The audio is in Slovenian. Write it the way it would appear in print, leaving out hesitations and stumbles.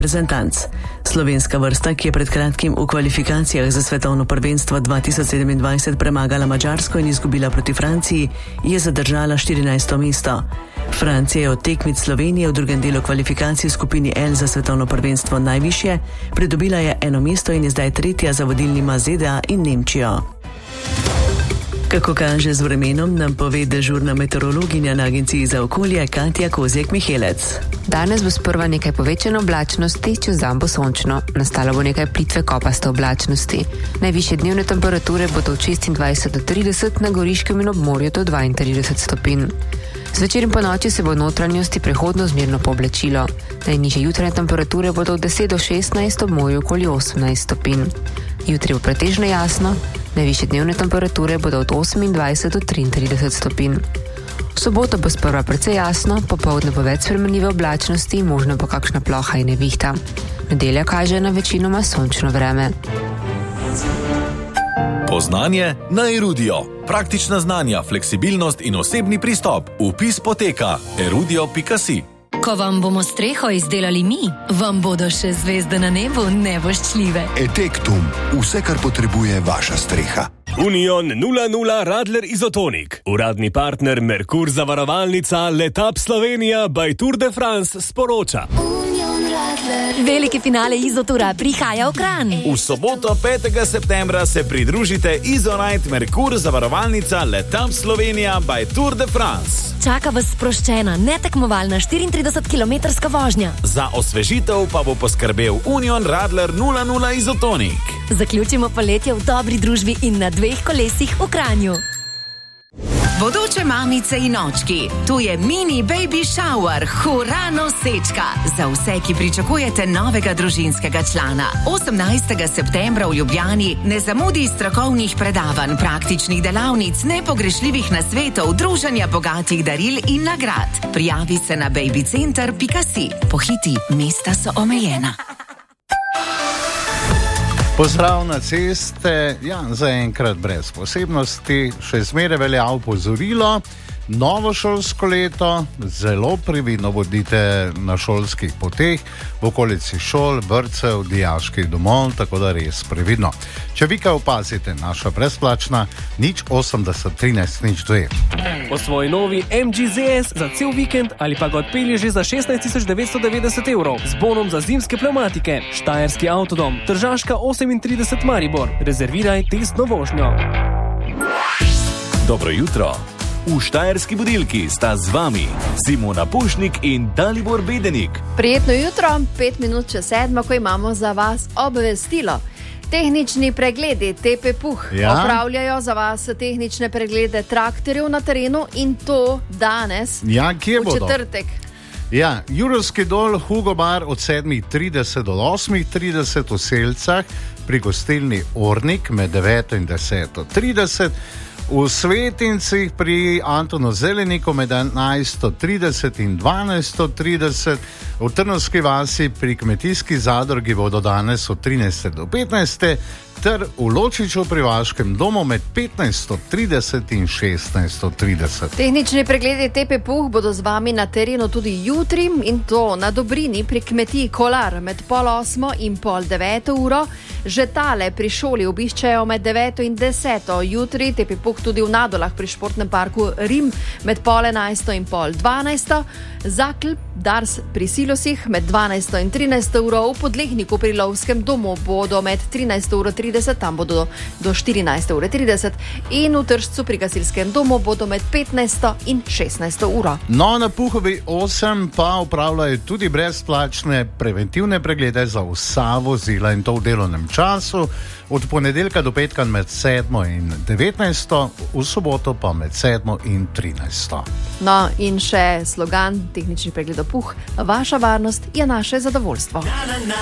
reprezentanc. Slovenska vrsta, ki je pred kratkim v kvalifikacijah za svetovno prvenstvo 2027 premagala Madžarsko in izgubila proti Franciji, je zadržala 14. mesto. Francija je od tekmic Slovenije v drugem delu kvalifikacij v skupini L za svetovno prvenstvo najvišje, pridobila je eno mesto in je zdaj tretja za vodilnima ZDA in Nemčijo. Kako kaže z vremenom, nam pove dežurna meteorologinja na Agenciji za okolje Katja Kozjek-Mihelec. Danes bo sprva nekaj povečane oblačnosti, čez dan bo sončno. Nastalo bo nekaj plitve kopaste oblačnosti. Najvišje dnevne temperature bodo od 26 do 30, na Goriškem in ob morju do 32 stopinj. Zvečer in po noči se bo v notranjosti prehodno zmerno pooblačilo. Najnižje jutranje temperature bodo od 10 do 16, ob morju okoli 18 stopinj. Jutri bo pretežno jasno, najvišje dnevne temperature bodo od 28 do 33 stopinj. V soboto bo sprva precej jasno, popoldne bo več spremenljive oblačnosti, možno bo kakšna ploha in nevihta. Nedelja kaže na večinoma sončno vreme. Poznanje na Erudio. Praktična znanja, fleksibilnost in osebni pristop. Vpis poteka erudio.si. Ko vam bomo streho izdelali mi, vam bodo še zvezde na nebu nevoščljive. Etektum. Vse, kar potrebuje vaša streha. Union 00 Radler Izotonik. Uradni partner Merkur zavarovalnica Letap Slovenija by Tour de France sporoča. Veliki finale Izotura prihaja v Kranj. V soboto 5. septembra se pridružite Izonite Merkur zavarovalnica Letap Slovenija by Tour de France. Čaka vas sproščena, netekmovalna 34-kilometrska vožnja. Za osvežitev pa bo poskrbel Union Radler 00 Izotonik. Zaključimo poletje v dobri družbi in na 2 kolesih v Kranju. Bodoče mamice in očki, tu je mini baby shower, hura nosečka. Za vse, ki pričakujete novega družinskega člana. 18. septembra v Ljubljani ne zamudi strokovnih predavanj, praktičnih delavnic, nepogrešljivih nasvetov, druženja bogatih daril in nagrad. Prijavi se na babycenter.si. Pohiti, mesta so omejena. Pozdrav na ceste, zaenkrat brez posebnosti, še zmeraj velja opozorilo. Novo šolsko leto, zelo previdno bodite na šolskih poteh, v okolici šol, vrtcev, dijaških domov, tako da res previdno. Če vi kaj opazite, naša brezplačna 080 13 02. Po svoji novi MG ZS za cel vikend ali pa ga odpelje že za 16 990 evrov z bonom za zimske pnevmatike. Štajerski avtodom, Tržaška 38 Maribor. Rezerviraj testno vožnjo. Dobro jutro. V Štajerski budilki sta z vami Simona Pušnik in Dalibor Bedenik. Prijetno jutro, 5 minut čez 7, ko imamo za vas obvestilo. Tehnični pregledi TP Puh opravljajo za vas tehnične preglede traktorjev na terenu in to danes, kje bodo? V četrtek. Jurovski dol, Hugo Bar od 7.30 do 8.30 v Selcah, pri gostilni Ornik med 9 in 10.30, v Svetincih pri Antonu Zeleniku med 11.30 in 12.30, v Trnovski vasi pri kmetijski zadrugi bodo danes od 13. do 15. ter v Ločiču pri Vaškem domu med 15.30 in 16.30. Tehnični pregledi TP Puh bodo z vami na terenu tudi jutri in to na Dobrini pri kmetiji Kolar med 8:30 in 8:30 uro. Že tale pri šoli obiščajo med 9 in 10. Jutri TP Puh tudi v Nadolah pri športnem parku Rim med 11:30 in 12:30. Zakl Dars pri Silosih med 12 in 13 uro. V Podlehniku pri Lovskem domu bodo med 13:30, tam bodo do 14:30 in v Tržcu pri gasilskem domu bodo med 15 in 16 uro. No, na Puhovi 8 pa upravljajo tudi brezplačne preventivne preglede za vsa vozila in to v delovnem času, od ponedeljka do petka med 7 in 19, v soboto pa med 7 in 13. No in še slogan tehničnih pregledov Puh, vaša varnost je naše zadovoljstvo.